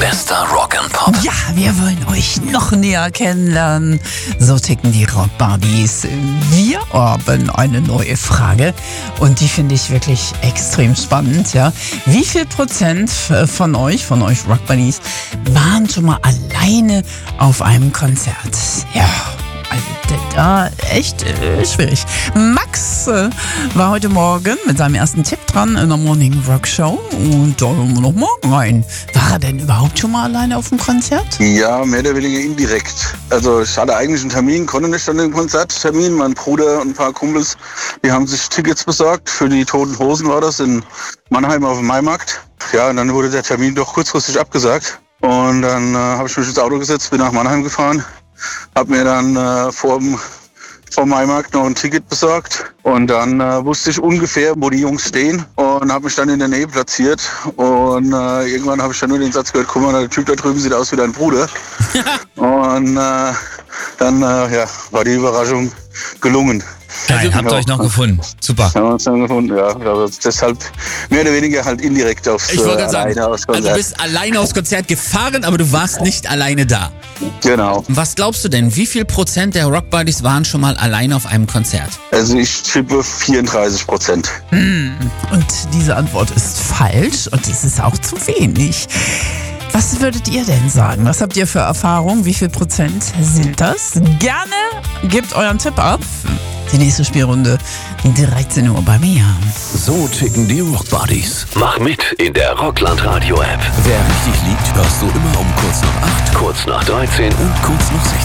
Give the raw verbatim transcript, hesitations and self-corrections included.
Bester Rock and Pop. Ja, wir wollen euch noch näher kennenlernen. So ticken die Rock Buddies. Wir haben eine neue Frage und die finde ich wirklich extrem spannend. Ja, wie viel Prozent von euch, von euch Rock Buddies, waren schon mal alleine auf einem Konzert? Ja. Also da echt äh, schwierig. Max äh, war heute Morgen mit seinem ersten Tipp dran in der Morning Rock Show und da hören wir noch morgen rein. War er denn überhaupt schon mal alleine auf dem Konzert? Ja, mehr oder weniger indirekt. Also ich hatte eigentlich einen Termin, konnte nicht an den Konzerttermin. Mein Bruder und ein paar Kumpels, die haben sich Tickets besorgt. Für die Toten Hosen war das in Mannheim auf dem Maimarkt. Ja, und dann wurde der Termin doch kurzfristig abgesagt. Und dann äh, habe ich mich ins Auto gesetzt, bin nach Mannheim gefahren. Hab mir dann äh, vorm, vom Maimarkt noch ein Ticket besorgt und dann äh, wusste ich ungefähr, wo die Jungs stehen und habe mich dann in der Nähe platziert und äh, irgendwann habe ich dann nur den Satz gehört, guck mal, der Typ da drüben sieht aus wie dein Bruder. und äh, dann äh, ja, war die Überraschung gelungen. Also ihr habt ja. euch noch gefunden. Super. Haben wir uns dann gefunden, ja. Aber deshalb mehr oder weniger halt indirekt aufs Ich wollte äh, gerade alleine sagen, aufs also Konzert. du bist alleine aufs Konzert gefahren, aber du warst nicht alleine da. Genau. Was glaubst du denn, wie viel Prozent der Rock Buddies waren schon mal alleine auf einem Konzert? Also ich tippe vierunddreißig Prozent. Hm. Und diese Antwort ist falsch und es ist auch zu wenig. Was würdet ihr denn sagen? Was habt ihr für Erfahrungen? Wie viel Prozent sind das? Gerne gebt euren Tipp ab. Die nächste Spielrunde dreizehn Uhr bei mir. So ticken die Rock Buddies. Mach mit in der Rockland Radio App. Wer richtig liegt, hörst du immer um kurz nach acht, kurz nach dreizehn und kurz nach sechzehn.